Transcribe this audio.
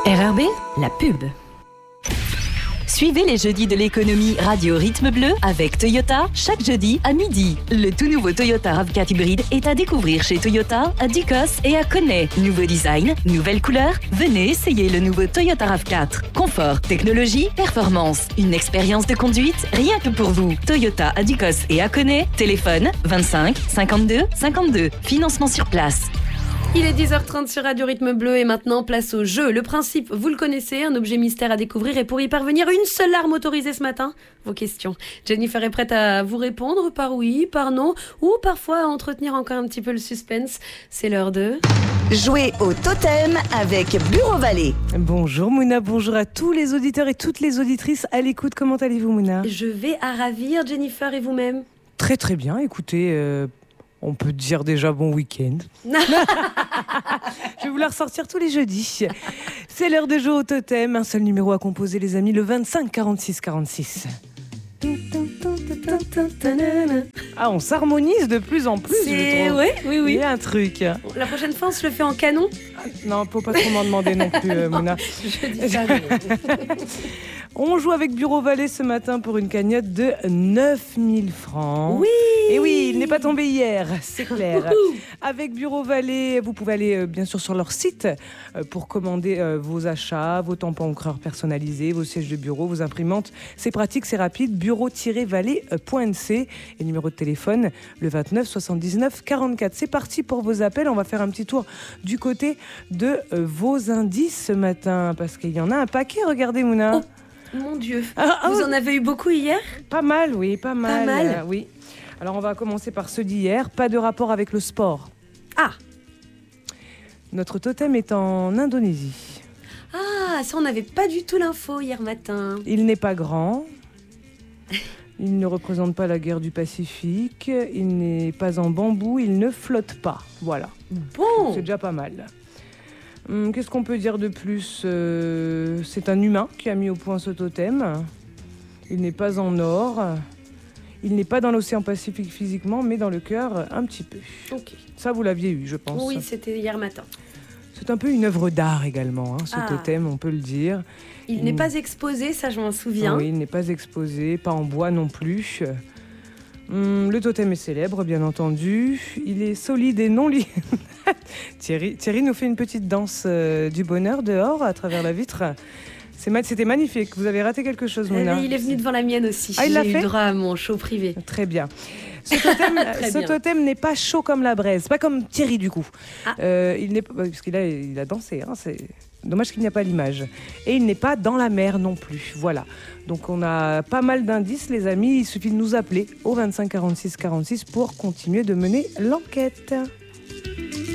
RRB, la pub. Suivez les jeudis de l'économie Radio Rythme Bleu avec Toyota chaque jeudi à midi. Le tout nouveau Toyota RAV4 hybride est à découvrir chez Toyota à Ducos et à Connay. Nouveau design, nouvelle couleur. Venez essayer le nouveau Toyota RAV4. Confort, technologie, performance. Une expérience de conduite rien que pour vous. Toyota à Ducos et à Connay. Téléphone 25 52 52. Financement sur place. Il est 10h30 sur Radio Rythme Bleu et maintenant place au jeu. Le principe, vous le connaissez, un objet mystère à découvrir et pour y parvenir, une seule arme autorisée ce matin. Vos questions. Jennifer est prête à vous répondre par oui, par non ou parfois à entretenir encore un petit peu le suspense. C'est l'heure de... Jouer au totem avec Bureau Vallée. Bonjour Mouna, bonjour à tous les auditeurs et toutes les auditrices à l'écoute. Comment allez-vous Mouna ? Je vais à ravir Jennifer et vous-même. Très très bien, écoutez... On peut dire déjà bon week-end. Je vais vous la ressortir tous les jeudis. C'est l'heure de jouer au totem. Un seul numéro à composer, les amis, le 25 46 46. Ah, on s'harmonise de plus en plus. Oui. Il y a un truc. La prochaine fois, on se le fait en canon. Non, faut pas trop m'en demander non plus, Mouna. Je dis ça. On joue avec Bureau Vallée ce matin pour une cagnotte de 9000 francs. Oui. Et oui, il n'est pas tombé hier, c'est clair. Avec Bureau Vallée, vous pouvez aller bien sûr sur leur site pour commander vos achats, vos tampons encreurs personnalisés, vos sièges de bureau, vos imprimantes. C'est pratique, c'est rapide. bureau-vallée.nc et numéro de téléphone le 29 79 44. C'est parti pour vos appels. On va faire un petit tour du côté de vos indices ce matin parce qu'il y en a un paquet. Regardez Mouna. Oh. Mon Dieu, vous en avez eu beaucoup hier ? Pas mal, oui, pas mal. Pas mal. Oui. Alors on va commencer par ceux d'hier. Pas de rapport avec le sport. Ah. Notre totem est en Indonésie. Ah, ça on n'avait pas du tout l'info hier matin. Il n'est pas grand. Il ne représente pas la guerre du Pacifique. Il n'est pas en bambou. Il ne flotte pas. Voilà. Bon. C'est déjà pas mal. Qu'est-ce qu'on peut dire de plus ? C'est un humain qui a mis au point ce totem. Il n'est pas en or. Il n'est pas dans l'océan Pacifique physiquement, mais dans le cœur un petit peu. Ok. Ça, vous l'aviez eu, je pense. Oui, c'était hier matin. C'est un peu une œuvre d'art également, ce totem, on peut le dire. Il n'est pas exposé, ça je m'en souviens. Oui, il n'est pas exposé, pas en bois non plus. Le totem est célèbre, bien entendu. Il est solide et non lié. Thierry nous fait une petite danse du bonheur dehors, à travers la vitre. C'était magnifique. Vous avez raté quelque chose, Mouna. Il est venu devant la mienne aussi. Ah, il l'a fait ? J'ai eu droit à mon show privé. Très bien. Ce totem n'est pas chaud comme la braise. Pas comme Thierry, du coup. Il n'est pas... Parce qu'il a dansé. C'est dommage qu'il n'y a pas l'image. Et il n'est pas dans la mer non plus. Voilà. Donc, on a pas mal d'indices, les amis. Il suffit de nous appeler au 25 46 46 pour continuer de mener l'enquête.